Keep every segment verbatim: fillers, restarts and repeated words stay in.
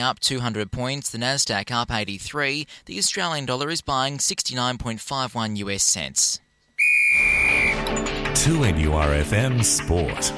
up two hundred points, the Nasdaq up eighty-three. The Australian dollar is buying sixty-nine point five one U S cents. two N U R F M Sport.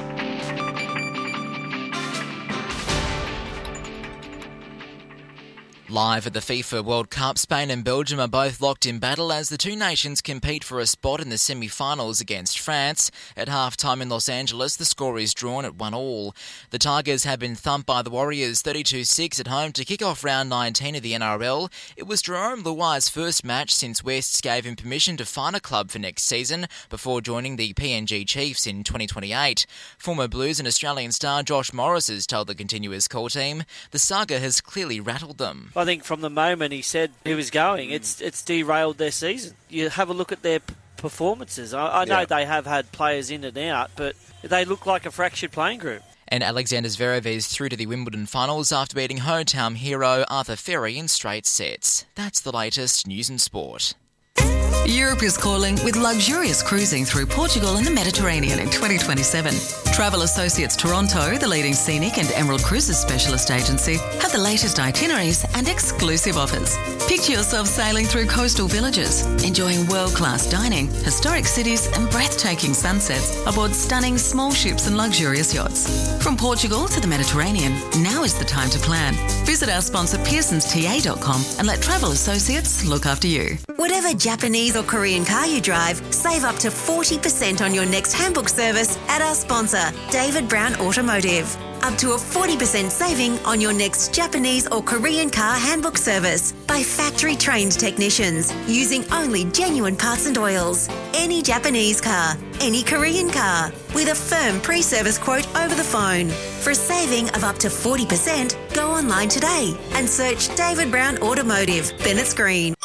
Live at the FIFA World Cup, Spain and Belgium are both locked in battle as the two nations compete for a spot in the semi-finals against France. At half-time in Los Angeles, the score is drawn at one all. The Tigers have been thumped by the Warriors thirty-two six at home to kick off round nineteen of the N R L. It was Jerome Luai's first match since Wests gave him permission to find a club for next season before joining the P N G Chiefs in twenty twenty-eight. Former Blues and Australian star Josh Morris has told the Continuous Call team the saga has clearly rattled them. I think from the moment he said he was going, it's it's derailed their season. You have a look at their p- performances. I, I know yeah. they have had players in and out, but they look like a fractured playing group. And Alexander Zverev is through to the Wimbledon finals after beating hometown hero Arthur Ferry in straight sets. That's the latest news and sport. Europe is calling with luxurious cruising through Portugal and the Mediterranean in twenty twenty-seven. Travel Associates Toronto, the leading scenic and Emerald Cruises specialist agency, have the latest itineraries and exclusive offers. Picture yourself sailing through coastal villages, enjoying world-class dining, historic cities and breathtaking sunsets aboard stunning small ships and luxurious yachts. From Portugal to the Mediterranean, now is the time to plan. Visit our sponsor pearsons T A dot com and let Travel Associates look after you. Whatever Japanese or Korean car you drive, save up to forty percent on your next handbook service at our sponsor, David Brown Automotive. Up to a forty percent saving on your next Japanese or Korean car handbook service by factory-trained technicians using only genuine parts and oils. Any Japanese car, any Korean car, with a firm pre-service quote over the phone. For a saving of up to forty percent, go online today and search David Brown Automotive, Bennett's Green.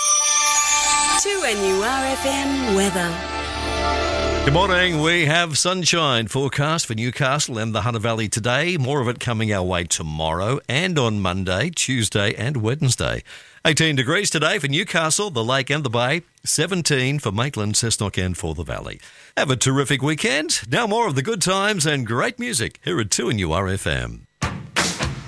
two N U R F M weather. Good morning. We have sunshine forecast for Newcastle and the Hunter Valley today. More of it coming our way tomorrow and on Monday, Tuesday and Wednesday. eighteen degrees today for Newcastle, the Lake and the Bay. seventeen for Maitland, Cessnock and for the Valley. Have a terrific weekend. Now more of the good times and great music here at two N U R F M.